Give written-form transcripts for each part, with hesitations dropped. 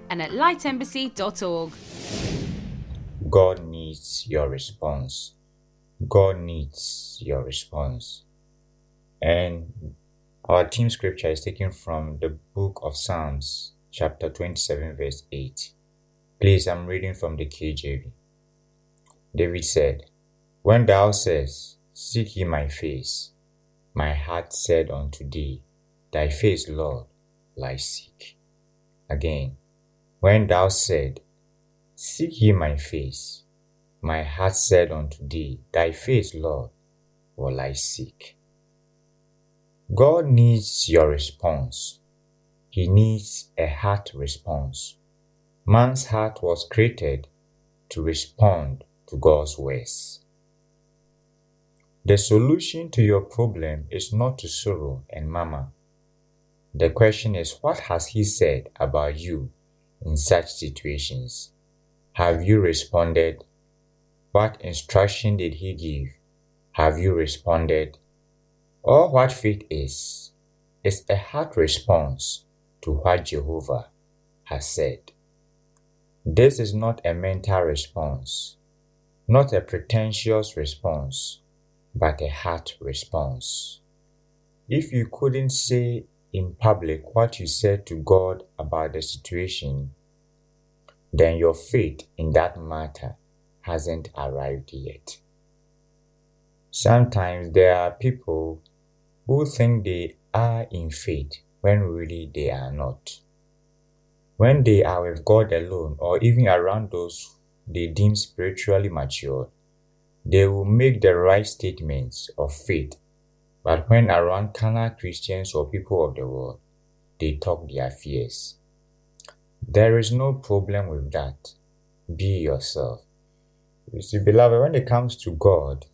and at lightembassy.org. God needs your response. God needs your response. And our theme scripture is taken from the book of Psalms, chapter 27, verse 8. Please, I'm reading from the KJV. David said, "When thou sayest, Seek ye my face, my heart said unto thee, Thy face, Lord, lie seek." Again, when thou said, Seek ye my face, my heart said unto thee, Thy face, Lord, will I seek. God needs your response. He needs a heart response. Man's heart was created to respond to God's words. The solution to your problem is not to sorrow and murmur. The question is, what has He said about you in such situations? Have you responded? What instruction did He give? Have you responded? All what faith is a heart response to what Jehovah has said. This is not a mental response, not a pretentious response, but a heart response. If you couldn't say in public what you said to God about the situation, then your faith in that matter hasn't arrived yet. Sometimes there are people who think they are in faith when really they are not. When they are with God alone or even around those they deem spiritually mature, they will make the right statements of faith, but when around carnal Christians or people of the world, they talk their fears. There is no problem with that. Be yourself. You see, beloved, when it comes to God,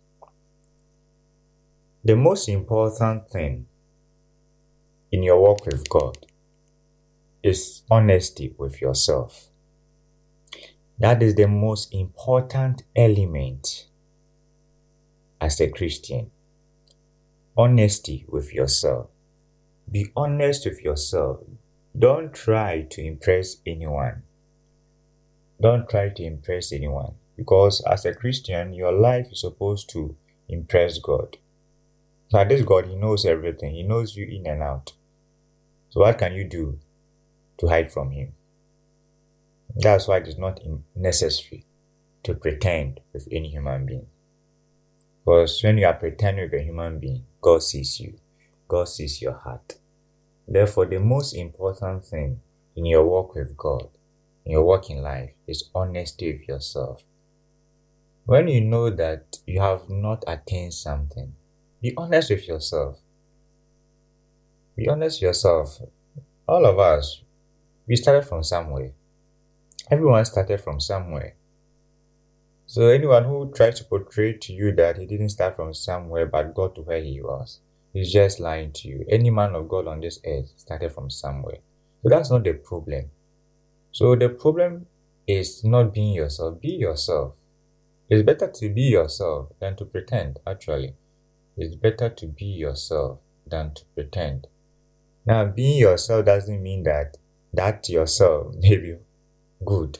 the most important thing in your walk with God is honesty with yourself. That is the most important element as a Christian. Honesty with yourself. Be honest with yourself. Don't try to impress anyone. Don't try to impress anyone. Because as a Christian, your life is supposed to impress God. Now this God, He knows everything. He knows you in and out. So what can you do to hide from Him? That's why it is not necessary to pretend with any human being. Because when you are pretending with a human being, God sees you. God sees your heart. Therefore, the most important thing in your walk with God, in your walk in life, is honesty with yourself. When you know that you have not attained something, be honest with yourself. Be honest with yourself. All of us, we started from somewhere. Everyone started from somewhere. So anyone who tries to portray to you that he didn't start from somewhere but got to where he was, is just lying to you. Any man of God on this earth started from somewhere. So that's not the problem. So the problem is not being yourself. Be yourself. It's better to be yourself than to pretend, actually. It's better to be yourself than to pretend. Now, being yourself doesn't mean that yourself may be good.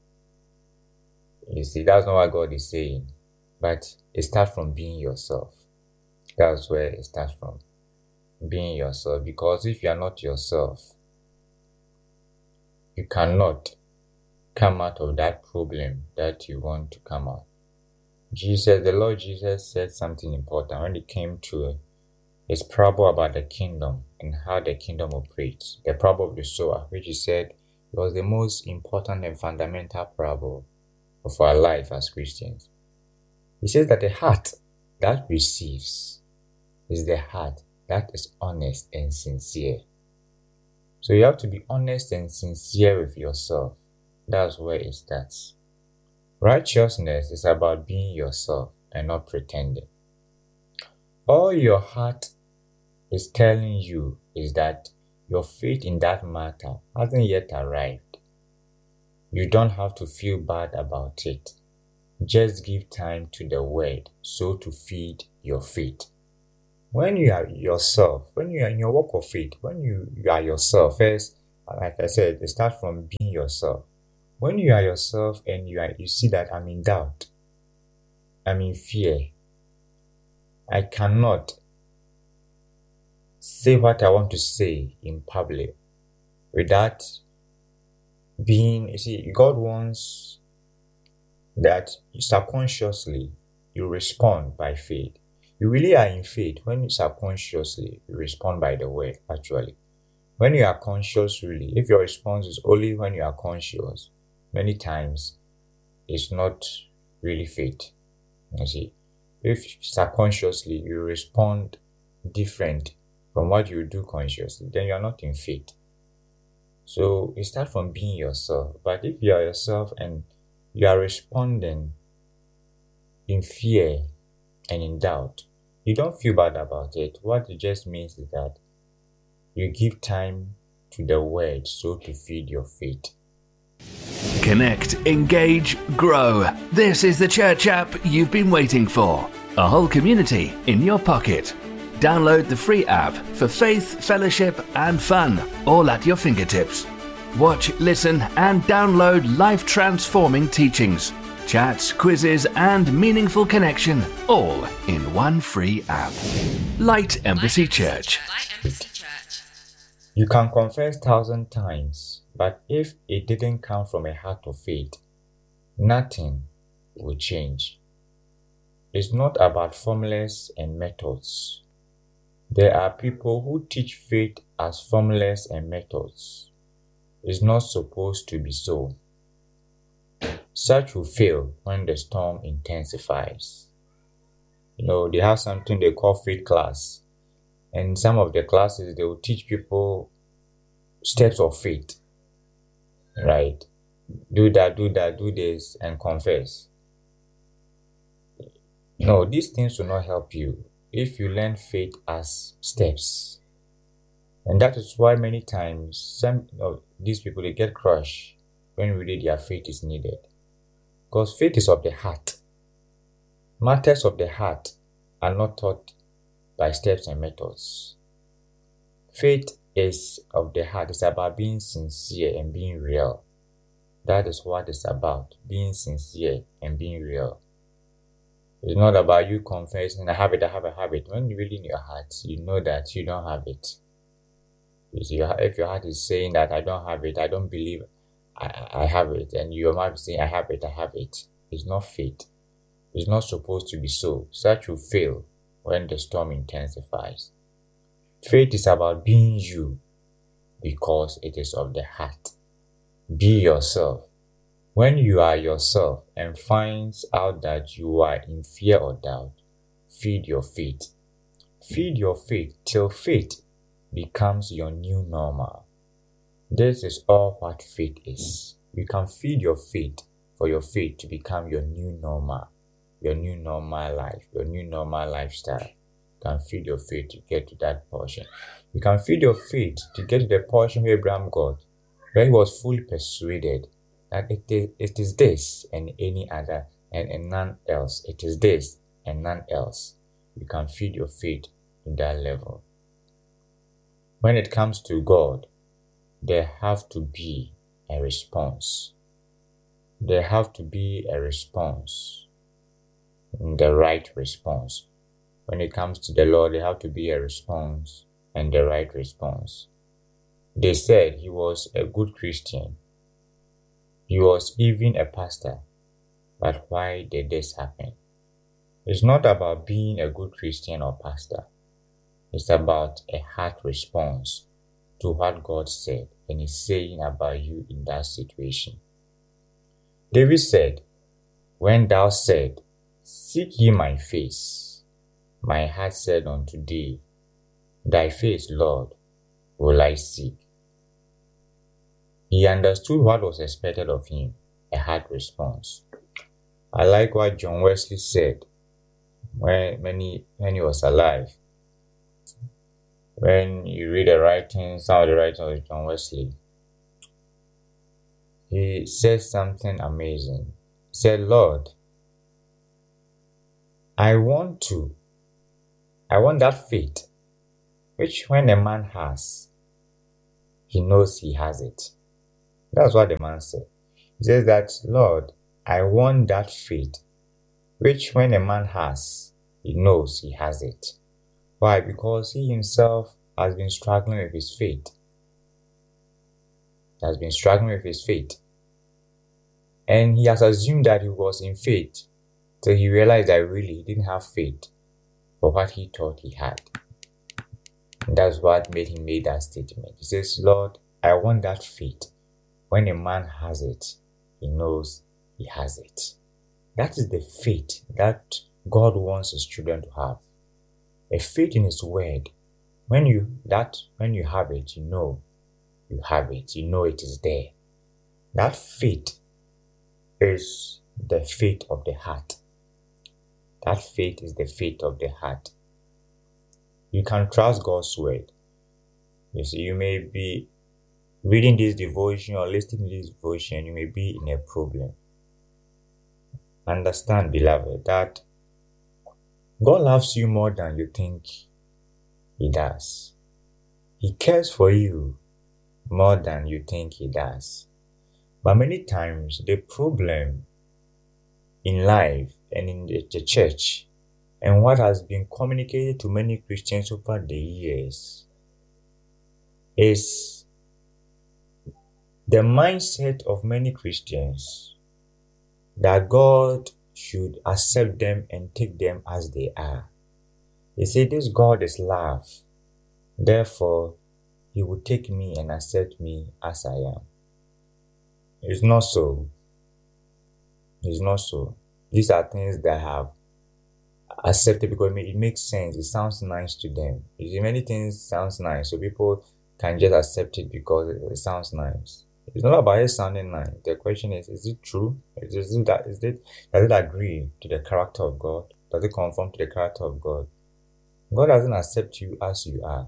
You see, that's not what God is saying. But it starts from being yourself. That's where it starts from. Being yourself. Because if you are not yourself, you cannot come out of that problem that you want to come out. The Lord Jesus said something important when it came to His parable about the kingdom and how the kingdom operates. The parable of the sower, which He said was the most important and fundamental parable of our life as Christians. He says that the heart that receives is the heart that is honest and sincere. So you have to be honest and sincere with yourself. That's where it starts. Righteousness is about being yourself and not pretending. All your heart is telling you is that your faith in that matter hasn't yet arrived. You don't have to feel bad about it. Just give time to the word so to feed your faith. When you are yourself, when you are in your walk of faith, when you are yourself, first like I said, it starts from being yourself. When you are yourself and you see that I'm in doubt, I'm in fear, I cannot say what I want to say in public without being, you see, God wants that subconsciously you respond by faith. You really are in faith when you subconsciously respond by the word, actually. When you are conscious, really, if your response is only when you are conscious, many times it's not really faith. You see, if subconsciously you respond different from what you do consciously, then you are not in faith. So it starts from being yourself. But if you are yourself and you are responding in fear and in doubt, you don't feel bad about it. What it just means is that you give time to the word so to feed your faith. Connect, engage, grow. This is the church app you've been waiting for. A whole community in your pocket. Download the free app for faith, fellowship and fun, all at your fingertips. Watch, listen and download life-transforming teachings, chats, quizzes and meaningful connection, all in one free app. Light Embassy Church. You can confess 1,000 times, but if it didn't come from a heart of faith, nothing will change. It's not about formulas and methods. There are people who teach faith as formulas and methods. It's not supposed to be so. Such will fail when the storm intensifies. They have something they call faith class. And some of the classes, they will teach people steps of faith. Right? Do that, do this, and confess. No, these things will not help you if you learn faith as steps. And that is why many times some of these people, they get crushed when really their faith is needed. Because faith is of the heart. Matters of the heart are not taught by steps and methods. Faith is of the heart. It's about being sincere and being real. That is what it's about, being sincere and being real. It's not about you confessing, I have a habit. When you really in your heart, you know that you don't have it. You see, if your heart is saying that I don't have it, I don't believe I have it, and your mouth is saying I have it, it's not faith. It's not supposed to be so. Such will fail when the storm intensifies. Faith is about being you because it is of the heart. Be yourself. When you are yourself and finds out that you are in fear or doubt, feed your faith. Feed your faith till faith becomes your new normal. This is all what faith is. You can feed your faith for your faith to become your new normal life, your new normal lifestyle. You can feed your faith to get to that portion. You can feed your faith to get to the portion where Abraham got, where he was fully persuaded that it is this and any other and none else. It is this and none else. You can feed your faith to that level. When it comes to God, there have to be a response. There have to be a response. The right response. When it comes to the Lord, there have to be a response and the right response. They said he was a good Christian. He was even a pastor. But why did this happen? It's not about being a good Christian or pastor. It's about a heart response to what God said and is saying about you in that situation. David said, when thou said, seek ye my face, my heart said unto thee, thy face, Lord, will I seek. He understood what was expected of him, a heart response. I like what John Wesley said when he was alive. When you read some of the writings of John Wesley, he said something amazing. He said, Lord, I want that faith, which when a man has, he knows he has it. That's what the man said. He says that, Lord, I want that faith, which when a man has, he knows he has it. Why? Because he himself has been struggling with his faith. He has been struggling with his faith. And he has assumed that he was in faith till he realized that really he didn't have faith for what he thought he had. And that's what made him make that statement. He says, Lord, I want that faith. When a man has it, he knows he has it. That is the faith that God wants his children to have. A faith in his word. When you have it, you know you have it. You know it is there. That faith is the faith of the heart. That faith is the faith of the heart. You can trust God's word. You see, you may be reading this devotion or listening to this devotion, you may be in a problem. Understand, beloved, that God loves you more than you think He does. He cares for you more than you think He does. But many times, the problem in life and in the church, and what has been communicated to many Christians over the years, is the mindset of many Christians that God should accept them and take them as they are. They say this God is love, therefore He will take me and accept me as I am. It's not so. It's not so. These are things that have accepted because it makes sense. It sounds nice to them. You see, many things sounds nice, so people can just accept it because it sounds nice. It's not about it sounding nice. The question is it true? Does it agree to the character of God? Does it conform to the character of God? God doesn't accept you as you are.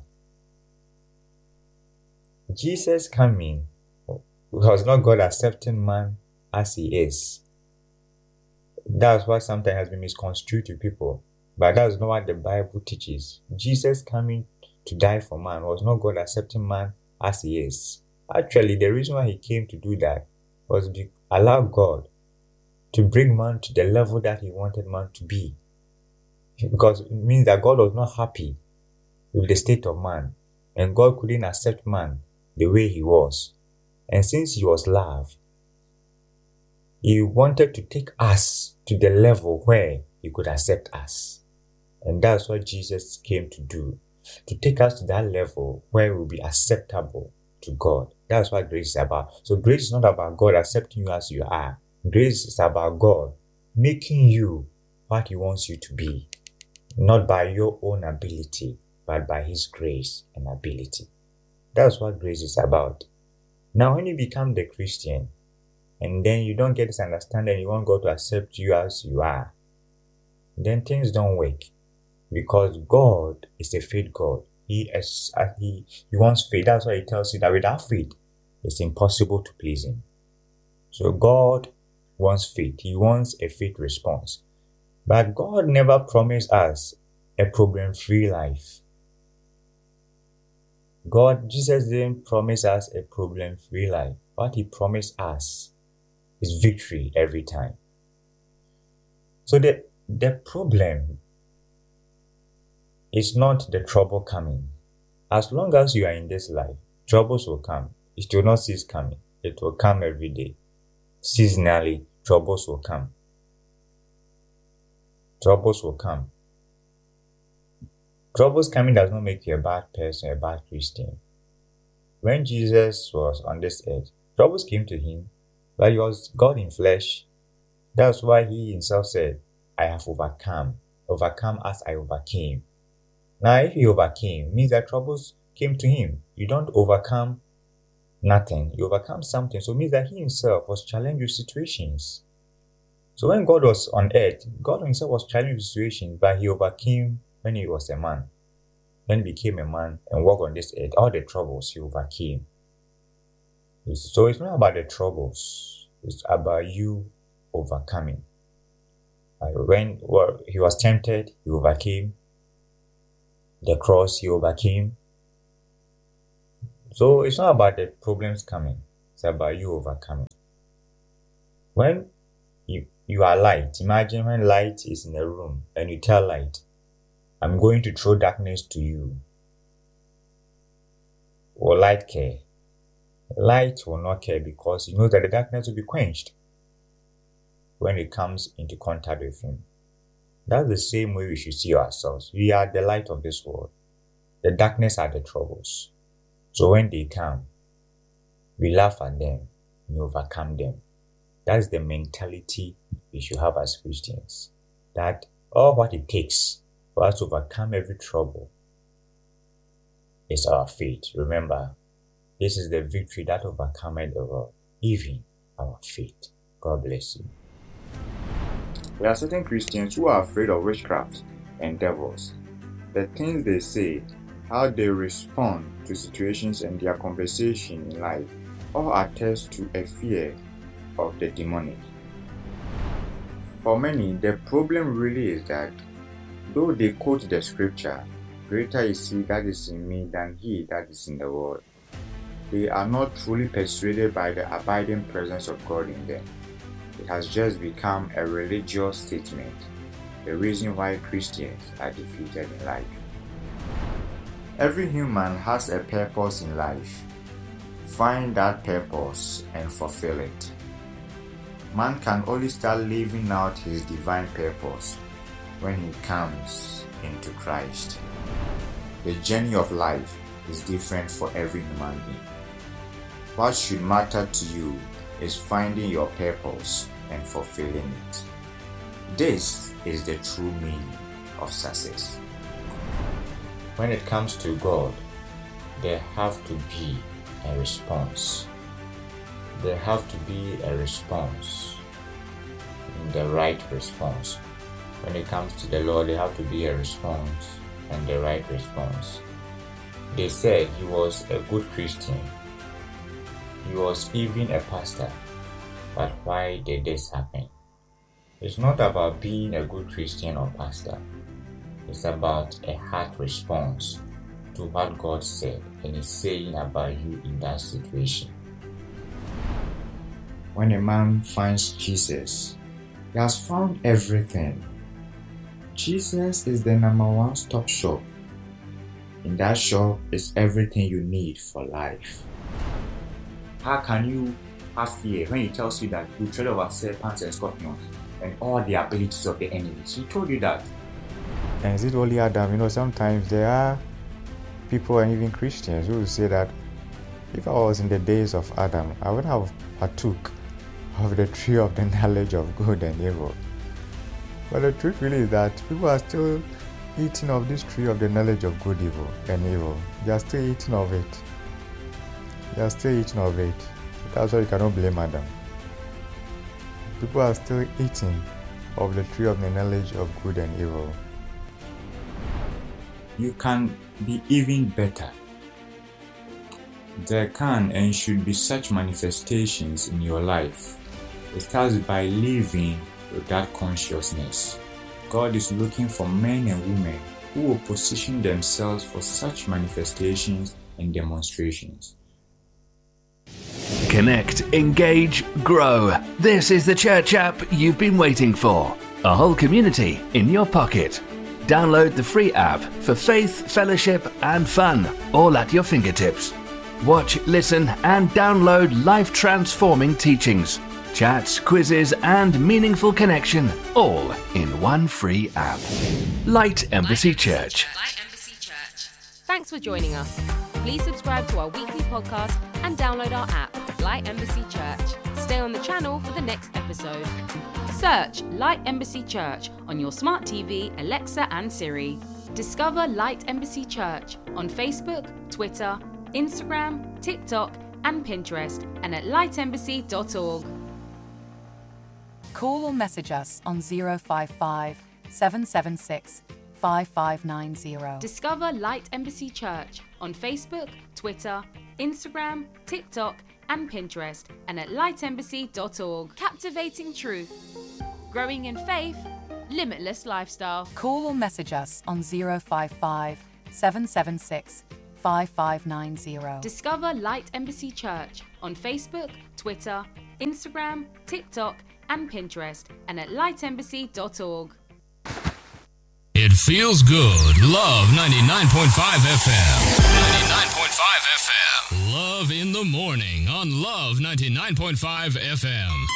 Jesus coming was not God accepting man as he is. That's why sometimes has been misconstrued to people. But that's not what the Bible teaches. Jesus coming to die for man was not God accepting man as he is. Actually, the reason why he came to do that was to allow God to bring man to the level that he wanted man to be. Because it means that God was not happy with the state of man. And God couldn't accept man the way he was. And since he was love, he wanted to take us to the level where he could accept us. And that's what Jesus came to do. To take us to that level where we'll be acceptable to God. That's what grace is about. So grace is not about God accepting you as you are. Grace is about God making you what He wants you to be. Not by your own ability, but by His grace and ability. That's what grace is about. Now, when you become the Christian, and then you don't get this understanding, you want God to accept you as you are, then things don't work. Because God is a faith God. He wants faith. That's why He tells you that without faith, it's impossible to please Him. So God wants faith. He wants a faith response. But God never promised us a problem-free life. Jesus didn't promise us a problem-free life. What He promised us is victory every time. So the problem is not the trouble coming. As long as you are in this life, troubles will come. It will not cease coming. It will come every day. Seasonally, troubles will come. Troubles will come. Troubles coming does not make you a bad person, a bad Christian. When Jesus was on this earth, troubles came to Him, but He was God in flesh. That's why He Himself said, I have overcome as I overcame. Now, if He overcame, means that troubles came to Him. You don't overcome nothing. You overcome something. So it means that He Himself was challenged with situations. So when God was on earth, God Himself was challenged with situations, but He overcame when He was a man. When He became a man and walked on this earth, all the troubles He overcame. So it's not about the troubles. It's about you overcoming. When He was tempted, He overcame. The cross He overcame. So it's not about the problems coming, it's about you overcoming. When you are light, imagine when light is in a room and you tell light, I'm going to throw darkness to you. Will light care? Light will not care because he knows that the darkness will be quenched when it comes into contact with him. That's the same way we should see ourselves. We are the light of this world. The darkness are the troubles. So when they come, we laugh at them and overcome them. That's the mentality we should have as Christians. That all what it takes for us to overcome every trouble is our faith. Remember, this is the victory that overcometh the world, even our faith. God bless you. There are certain Christians who are afraid of witchcraft and devils. The things they say, how they respond to situations and their conversation in life, all attest to a fear of the demonic. For many, the problem really is that though they quote the scripture, greater is he that is in me than he that is in the world, they are not truly persuaded by the abiding presence of God in them. It has just become a religious statement, the reason why Christians are defeated in life. Every human has a purpose in life. Find that purpose and fulfill it. Man can only start living out his divine purpose when he comes into Christ. The journey of life is different for every human being. What should matter to you is finding your purpose and fulfilling it. This is the true meaning of success. When it comes to God, there have to be a response. There have to be a response, the right response. When it comes to the Lord, there have to be a response and the right response. They said he was a good Christian. He was even a pastor. But why did this happen? It's not about being a good Christian or pastor. It's about a heart response to what God said and is saying about you in that situation. When a man finds Jesus, he has found everything. Jesus is the number one stop shop. In that shop is everything you need for life. How can you have fear when he tells you that you tread over serpents and scorpions and all the abilities of the enemies? He told you that. And is it only Adam? Sometimes there are people and even Christians who will say that if I was in the days of Adam, I would have partook of the tree of the knowledge of good and evil. But the truth really is that people are still eating of this tree of the knowledge of good and evil. They are still eating of it. That's why you cannot blame Adam. People are still eating of the tree of the knowledge of good and evil. You can be even better. There can and should be such manifestations in your life. It starts by living with that consciousness. God is looking for men and women who will position themselves for such manifestations and demonstrations. Connect, engage, grow. This is the church app you've been waiting for. A whole community in your pocket. Download the free app for faith, fellowship, and fun, all at your fingertips. Watch, listen, and download life-transforming teachings, chats, quizzes, and meaningful connection, all in one free app. Light Embassy Church. Thanks for joining us. Please subscribe to our weekly podcast and download our app, Light Embassy Church. Stay on the channel for the next episode. Search Light Embassy Church on your smart TV, Alexa, and Siri. Discover Light Embassy Church on Facebook, Twitter, Instagram, TikTok, and Pinterest, and at lightembassy.org. Call or message us on 055 776 5590. Discover Light Embassy Church on Facebook, Twitter, Instagram, TikTok, and Pinterest, and at lightembassy.org. Captivating truth, growing in faith, limitless lifestyle. Call or message us on 055 776 5590. Discover Light Embassy Church on Facebook, Twitter, Instagram, TikTok, and Pinterest, and at lightembassy.org. It feels good. Love 99.5 FM. 99.5 FM. Love in the morning on Love 99.5 FM.